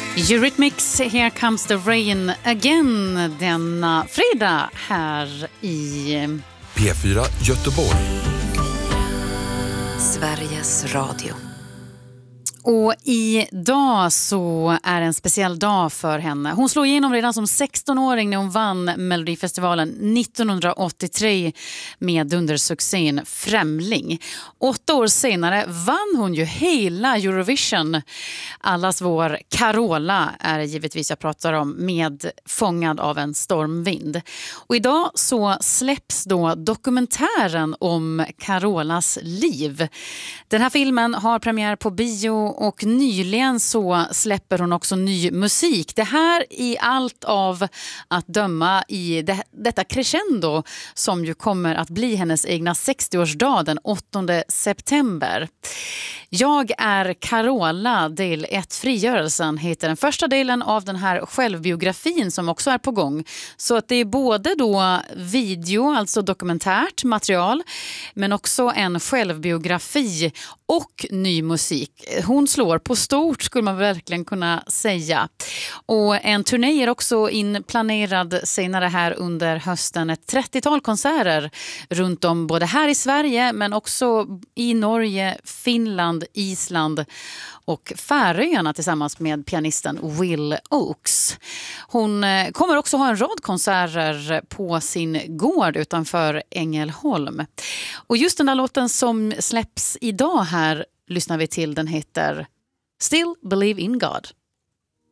Eurythmics, Here Comes the Rain Again, denna fredag här i P4 Göteborg. Sveriges Radio. Och idag så är en speciell dag för henne. Hon slog igenom redan som 16-åring när hon vann Melodifestivalen 1983 med dundersuccén Främling. 8 år senare vann hon ju hela Eurovision. Allas vår Carola är givetvis jag pratar om, med Fångad av en stormvind. Och idag så släpps då dokumentären om Carolas liv. Den här filmen har premiär på bio och nyligen så släpper hon också ny musik. Det här i allt av att döma i detta crescendo som ju kommer att bli hennes egna 60-årsdag den 8 september. Jag är Carola, del 1 Frigörelsen heter den första delen av den här självbiografin som också är på gång. Så att det är både då video, alltså dokumentärt material, men också en självbiografi och ny musik. Hon slår på stort skulle man verkligen kunna säga. Och en turné är också inplanerad senare här under hösten. Ett 30-tal konserter runt om både här i Sverige men också i Norge, Finland, Island och Färöarna tillsammans med pianisten Will Oakes. Hon kommer också ha en rad konserter på sin gård utanför Ängelholm. Och just den där låten som släpps idag här lyssnar vi till, den heter Still Believe in God.